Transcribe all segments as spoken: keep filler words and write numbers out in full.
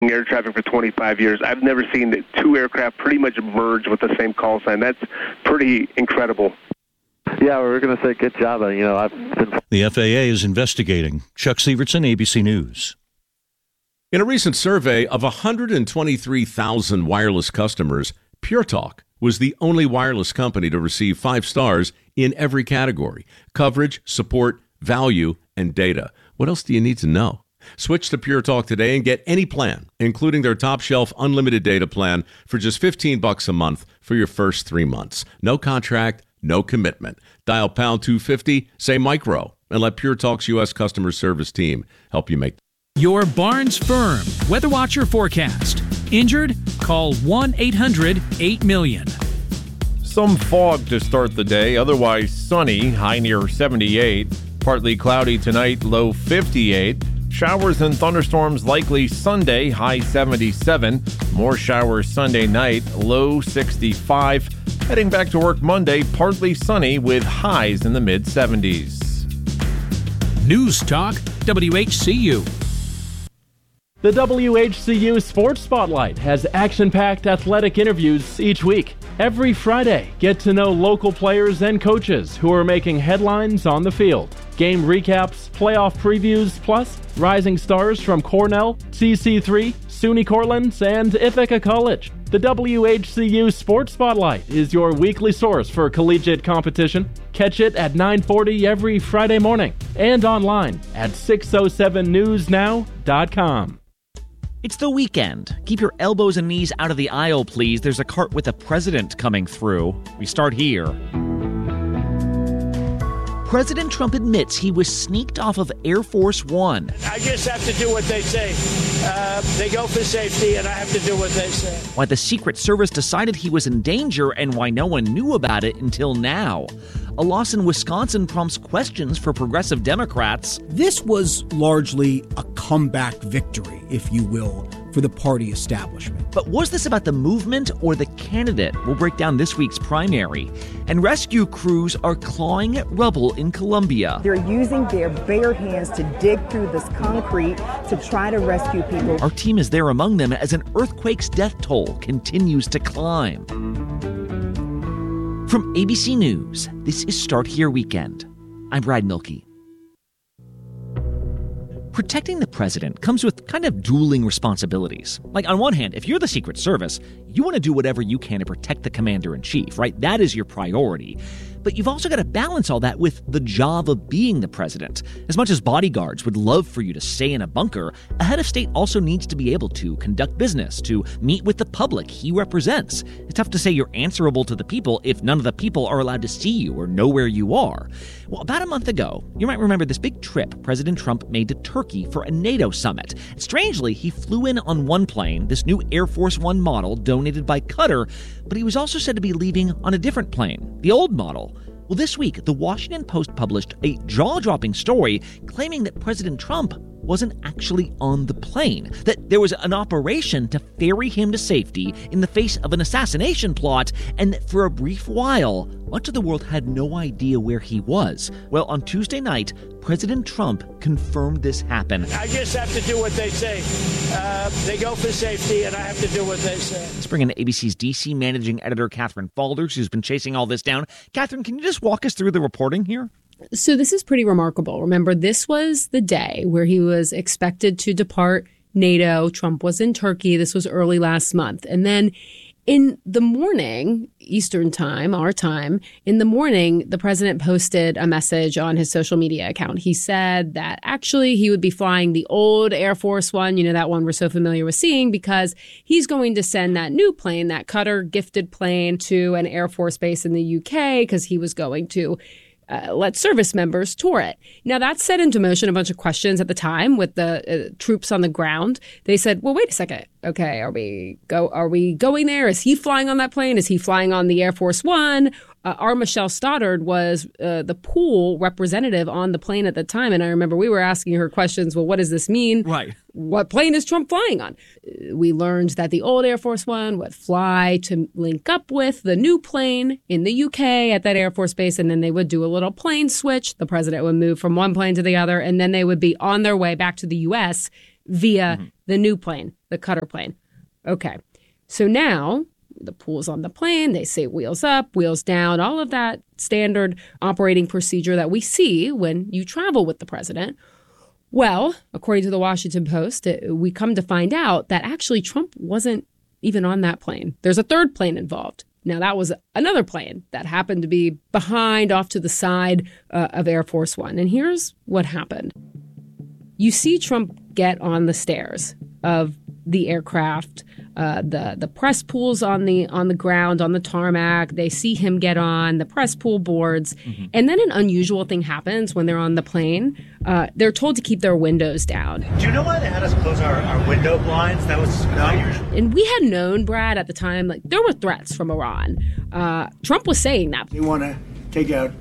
air traffic for twenty-five years. I've never seen the two aircraft pretty much merge with the same call sign. That's pretty incredible. Yeah, we were going to say good job. You know, I've been... The F A A is investigating. Chuck Sievertson, A B C News. In a recent survey of one hundred twenty-three thousand wireless customers, Pure Talk was the only wireless company to receive five stars in every category: coverage, support, value, and data. What else do you need to know? Switch to Pure Talk today and get any plan, including their top shelf unlimited data plan, for just fifteen bucks a month for your first three months. No contract, no commitment. Dial pound two fifty, say micro, and let Pure Talk's U S customer service team help you make. Your Barnes Firm Weather Watcher forecast. Injured? Call one eight hundred eight million. Some fog to start the day, otherwise sunny, high near seventy-eight. Partly cloudy tonight, low fifty-eight. Showers and thunderstorms likely Sunday, high seventy-seven. More showers Sunday night, low sixty-five. Heading back to work Monday, partly sunny with highs in the mid-seventies. News Talk, W H C U. The W H C U Sports Spotlight has action-packed athletic interviews each week. Every Friday, get to know local players and coaches who are making headlines on the field. Game recaps, playoff previews, plus rising stars from Cornell, C C three, SUNY Cortland, and Ithaca College. The W H C U Sports Spotlight is your weekly source for collegiate competition. Catch it at nine forty every Friday morning and online at six oh seven news now dot com. It's the weekend. Keep your elbows and knees out of the aisle, please. There's a cart with a president coming through. We start here. President Trump admits he was sneaked off of Air Force One. I just have to do what they say. Uh, they go for safety, and I have to do what they say. Why the Secret Service decided he was in danger and why no one knew about it until now. A loss in Wisconsin prompts questions for progressive Democrats. This was largely a comeback victory, if you will, for the party establishment. But was this about the movement or the candidate? We'll break down this week's primary. And rescue crews are clawing at rubble in Colombia. They're using their bare hands to dig through this concrete to try to rescue people. Our team is there among them as an earthquake's death toll continues to climb. From A B C News, this is Start Here Weekend. I'm Brad Milkey. Protecting the president comes with kind of dueling responsibilities. Like, on one hand, if you're the Secret Service, you want to do whatever you can to protect the commander-in-chief, right? That is your priority. But you've also got to balance all that with the job of being the president. As much as bodyguards would love for you to stay in a bunker, a head of state also needs to be able to conduct business, to meet with the public he represents. It's tough to say you're answerable to the people if none of the people are allowed to see you or know where you are. Well, about a month ago, you might remember this big trip President Trump made to Turkey for a NATO summit. Strangely, he flew in on one plane, this new Air Force One model donated by Qatar, but he was also said to be leaving on a different plane, the old model. Well, this week, the Washington Post published a jaw-dropping story claiming that President Trump wasn't actually on the plane, that there was an operation to ferry him to safety in the face of an assassination plot, and that for a brief while, much of the world had no idea where he was. Well, on Tuesday night, President Trump confirmed this happened. I just have to do what they say. Uh, they go for safety, and I have to do what they say. Let's bring in A B C's D C managing editor, Catherine Falders, who's been chasing all this down. Catherine, can you just walk us through the reporting here? So this is pretty remarkable. Remember, this was the day where he was expected to depart NATO. Trump was in Turkey. This was early last month. And then in the morning, Eastern time, our time, in the morning, the president posted a message on his social media account. He said that actually he would be flying the old Air Force One, you know, that one we're so familiar with seeing, because he's going to send that new plane, that Qatar gifted plane, to an Air Force base in the U K because he was going to Uh, let service members tour it. Now, that set into motion a bunch of questions at the time with the uh, troops on the ground. They said, well, wait a second. Okay, are we go? Are we going there? Is he flying on that plane? Is he flying on the Air Force One? Uh, our Michelle Stoddard was uh, the pool representative on the plane at the time. And I remember we were asking her questions. Well, what does this mean? Right. What plane is Trump flying on? Uh, we learned that the old Air Force One would fly to link up with the new plane in the U K at that Air Force base. And then they would do a little plane switch. The president would move from one plane to the other. And then they would be on their way back to the U S via Mm-hmm. the new plane, the Qatar plane. Okay. So now the pool's on the plane. They say wheels up, wheels down, all of that standard operating procedure that we see when you travel with the president. Well, according to the Washington Post, it, we come to find out that actually Trump wasn't even on that plane. There's a third plane involved. Now, that was another plane that happened to be behind, off to the side uh, of Air Force One. And here's what happened. You see Trump get on the stairs of the aircraft, uh, the the press pools on the on the ground, on the tarmac. They see him get on the press pool boards. Mm-hmm. And then an unusual thing happens when they're on the plane. Uh, they're told to keep their windows down. Do you know why they had us close our, our window blinds? That was not usual. And we had known, Brad, at the time, like there were threats from Iran. Uh, Trump was saying that. They want to take out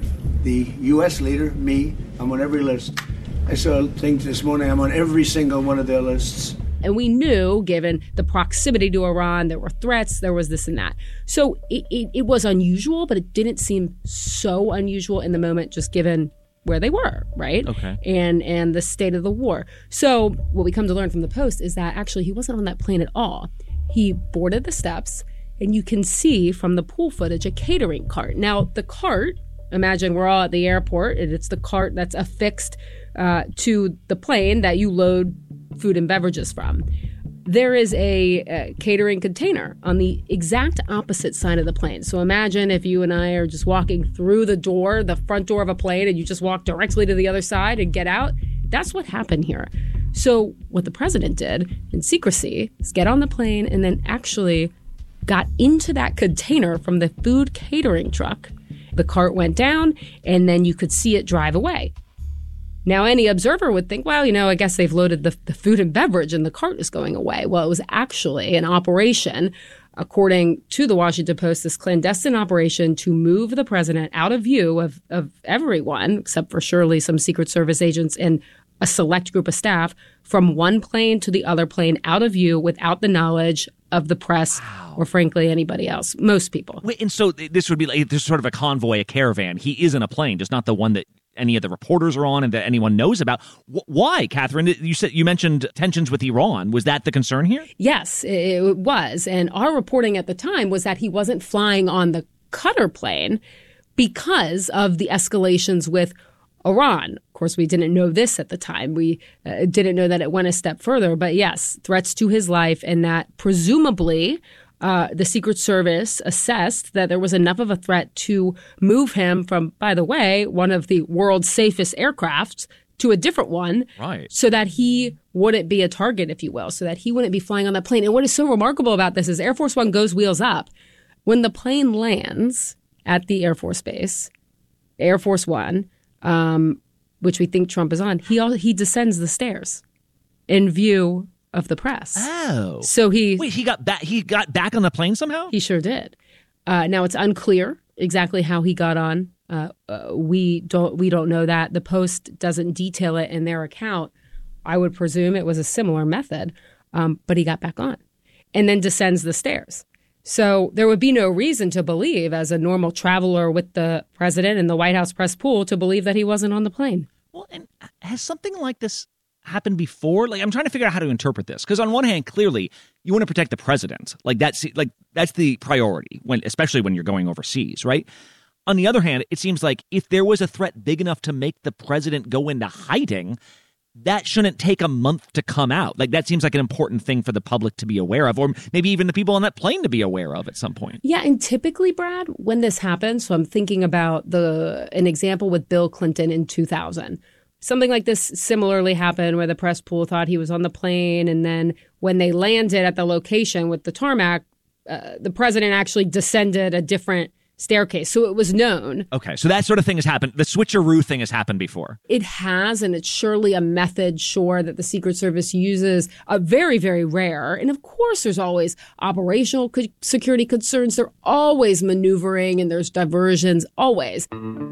the U S leader, me. I'm on every list. I saw things this morning. I'm on every single one of their lists. And we knew, given the proximity to Iran, there were threats, there was this and that. So it, it, it was unusual, but it didn't seem so unusual in the moment, just given where they were, right? Okay. And and the state of the war. So what we come to learn from the Post is that actually he wasn't on that plane at all. He boarded the steps, and you can see from the pool footage a catering cart. Now, the cart, imagine we're all at the airport, and it's the cart that's affixed uh, to the plane that you load food and beverages from. There is a, a catering container on the exact opposite side of the plane. So imagine if you and I are just walking through the door, the front door of a plane, and you just walk directly to the other side and get out. That's what happened here. So what the president did in secrecy is get on the plane and then actually got into that container from the food catering truck. The cart went down, and then you could see it drive away. Now, any observer would think, well, you know, I guess they've loaded the, the food and beverage and the cart is going away. Well, it was actually an operation, according to the Washington Post, this clandestine operation to move the president out of view of, of everyone, except for surely some Secret Service agents and a select group of staff, from one plane to the other plane, out of view without the knowledge of the press wow. or, frankly, anybody else. Most people. Wait, and so this would be like this sort of a convoy, a caravan. He is in a plane, just not the one that any of the reporters are on and that anyone knows about. W- why, Catherine? You said you mentioned tensions with Iran. Was that the concern here? Yes, it was. And our reporting at the time was that he wasn't flying on the Qatar plane because of the escalations with Iran. Of course, we didn't know this at the time. We uh, didn't know that it went a step further. But yes, threats to his life, and that presumably Uh, the Secret Service assessed that there was enough of a threat to move him from, by the way, one of the world's safest aircrafts to a different one, right? So that he wouldn't be a target, if you will, so that he wouldn't be flying on that plane. And what is so remarkable about this is Air Force One goes wheels up. When the plane lands at the Air Force Base, Air Force One, um, which we think Trump is on, he all, he descends the stairs in view of the press. Oh. So he Wait, he got back he got back on the plane somehow? He sure did. Uh, now it's unclear exactly how he got on. Uh, uh, we don't we don't know that. The Post doesn't detail it in their account. I would presume it was a similar method, um, but he got back on and then descends the stairs. So there would be no reason to believe, as a normal traveler with the president and the White House press pool, to believe that he wasn't on the plane. Well, and has something like this happened before? Like, I'm trying to figure out how to interpret this, because on one hand, clearly you want to protect the president. Like that's like that's the priority, when especially when you're going overseas, right? On the other hand, it seems like if there was a threat big enough to make the president go into hiding, that shouldn't take a month to come out. Like, that seems like an important thing for the public to be aware of, or maybe even the people on that plane to be aware of at some point. Yeah, and typically, Brad, when this happens, so I'm thinking about the an example with Bill Clinton in two thousand. Something like this similarly happened where the press pool thought he was on the plane, and then when they landed at the location with the tarmac, uh, the president actually descended a different staircase. So it was known. Okay, so that sort of thing has happened. The switcheroo thing has happened before. It has, and it's surely a method, sure, that the Secret Service uses. Uh, very, very rare. And of course, there's always operational co- security concerns. They're always maneuvering, and there's diversions, always.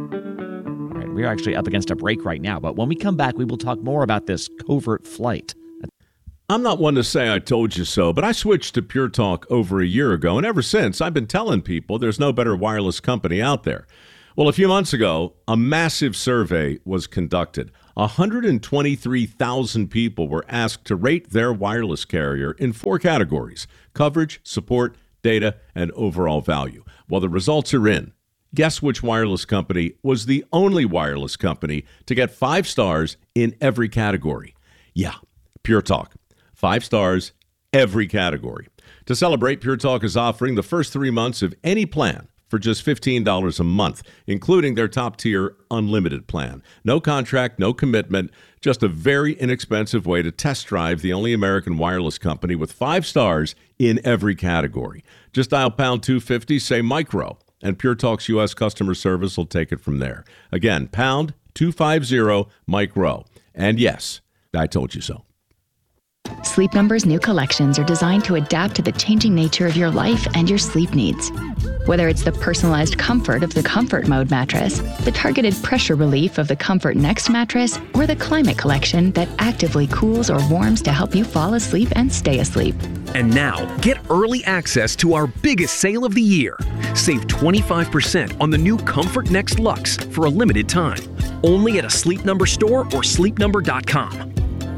We're actually up against a break right now, but when we come back, we will talk more about this covert flight. I'm not one to say I told you so, but I switched to Pure Talk over a year ago, and ever since, I've been telling people there's no better wireless company out there. Well, a few months ago, a massive survey was conducted. one hundred twenty-three thousand people were asked to rate their wireless carrier in four categories: coverage, support, data, and overall value. Well, the results are in. Guess which wireless company was the only wireless company to get five stars in every category? Yeah, Pure Talk. Five stars, every category. To celebrate, Pure Talk is offering the first three months of any plan for just fifteen dollars a month, including their top-tier unlimited plan. No contract, no commitment, just a very inexpensive way to test drive the only American wireless company with five stars in every category. Just dial pound two fifty, say micro, and Pure Talk's U S customer service will take it from there. Again, pound two fifty, micro. And yes, I told you so. Sleep Number's new collections are designed to adapt to the changing nature of your life and your sleep needs. Whether it's the personalized comfort of the Comfort Mode mattress, the targeted pressure relief of the Comfort Next mattress, or the Climate Collection that actively cools or warms to help you fall asleep and stay asleep. And now, get early access to our biggest sale of the year. Save twenty-five percent on the new Comfort Next Luxe for a limited time. Only at a Sleep Number store or sleep number dot com.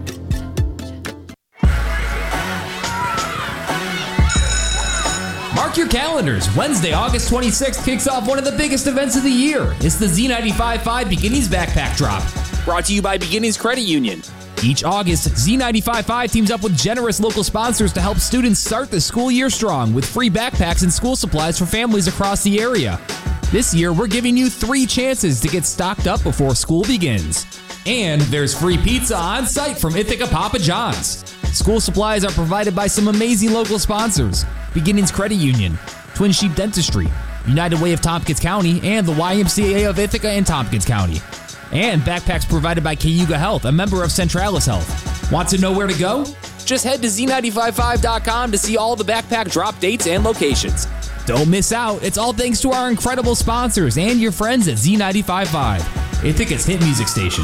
Mark your calendars. Wednesday, August twenty-sixth kicks off one of the biggest events of the year. It's the Z ninety-five point five Beginnings Backpack Drop. Brought to you by Beginnings Credit Union. Each August, Z ninety-five point five teams up with generous local sponsors to help students start the school year strong with free backpacks and school supplies for families across the area. This year, we're giving you three chances to get stocked up before school begins. And there's free pizza on site from Ithaca Papa John's. School supplies are provided by some amazing local sponsors: Beginnings Credit Union, Twin Sheep Dentistry, United Way of Tompkins County, and the Y M C A of Ithaca and Tompkins County. And backpacks provided by Cayuga Health, a member of Centralis Health. Want to know where to go? Just head to Z ninety-five point five dot com to see all the backpack drop dates and locations. Don't miss out. It's all thanks to our incredible sponsors and your friends at Z ninety-five point five, Ithaca's hit music station.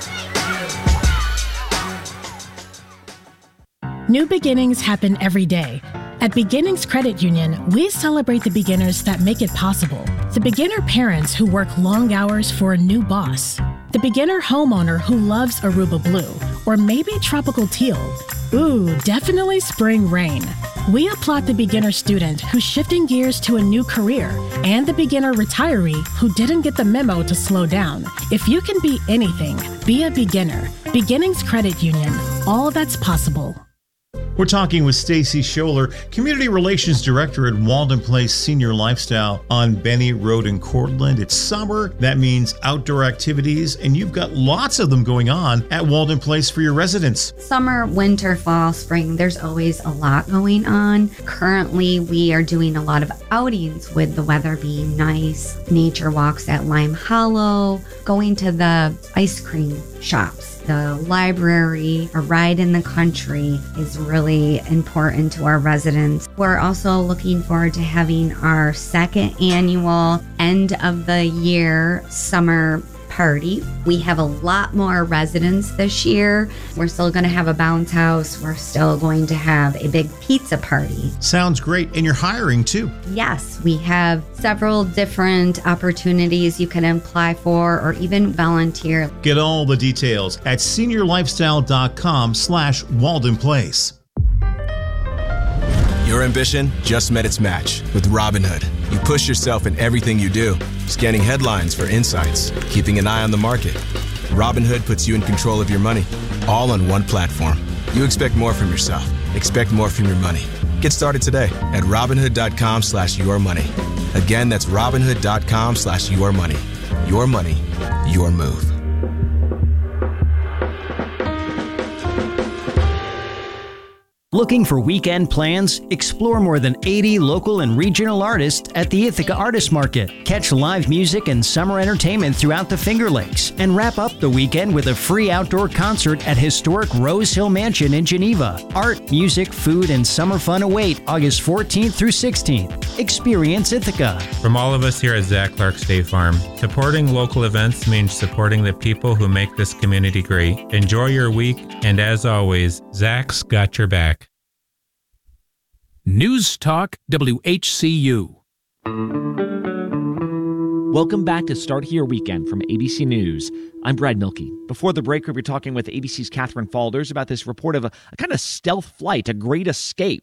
New beginnings happen every day. At Beginnings Credit Union, we celebrate the beginners that make it possible. The beginner parents who work long hours for a new boss. The beginner homeowner who loves Aruba Blue, or maybe tropical teal. Ooh, definitely spring rain. We applaud the beginner student who's shifting gears to a new career, and the beginner retiree who didn't get the memo to slow down. If you can be anything, be a beginner. Beginnings Credit Union. All that's possible. We're talking with Stacy Scholler, Community Relations Director at Walden Place Senior Lifestyle on Benny Road in Cortland. It's summer. That means outdoor activities, and you've got lots of them going on at Walden Place for your residents. Summer, winter, fall, spring, there's always a lot going on. Currently, we are doing a lot of outings with the weather being nice, nature walks at Lime Hollow, going to the ice cream shops. The library, a ride in the country is really important to our residents. We're also looking forward to having our second annual end of the year summer party. We have a lot more residents this year. We're still going to have a bounce house. We're still going to have a big pizza party. Sounds great. And you're hiring too. Yes, we have several different opportunities you can apply for or even volunteer. Get all the details at seniorlifestyle.com slash Walden Place. Your ambition just met its match with Robinhood. You push yourself in everything you do, scanning headlines for insights, keeping an eye on the market. Robinhood puts you in control of your money, all on one platform. You expect more from yourself. Expect more from your money. Get started today at Robinhood.com slash your money. Again, that's Robinhood.com slash your money. Your money, your move. Looking for weekend plans? Explore more than eighty local and regional artists at the Ithaca Artist Market. Catch live music and summer entertainment throughout the Finger Lakes. And wrap up the weekend with a free outdoor concert at historic Rose Hill Mansion in Geneva. Art, music, food, and summer fun await August fourteenth through sixteenth. Experience Ithaca. From all of us here at Zach Clark State Farm, supporting local events means supporting the people who make this community great. Enjoy your week, and as always, Zach's got your back. News Talk W H C U. Welcome back to Start Here Weekend from A B C News. I'm Brad Milkey. Before the break, we were talking with A B C's Catherine Falders about this report of a, a kind of stealth flight, a great escape